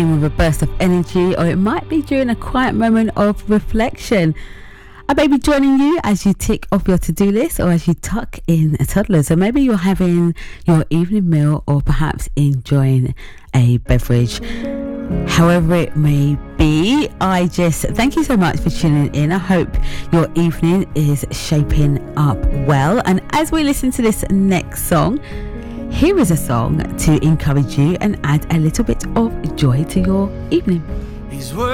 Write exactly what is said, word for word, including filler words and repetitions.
with a burst of energy, or it might be during a quiet moment of reflection. I may be joining you as you tick off your to-do list or as you tuck in a toddler. So maybe you're having your evening meal or perhaps enjoying a beverage. However it may be, I just thank you so much for tuning in. I hope your evening is shaping up well. And as we listen to this next song, here is a song to encourage you and add a little bit of joy to your evening.